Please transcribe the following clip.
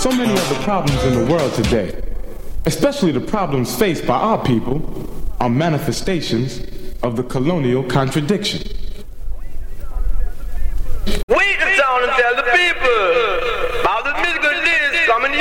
So many of the problems in the world today, especially the problems faced by our people, are manifestations of the colonial contradiction. We the town and tell the people.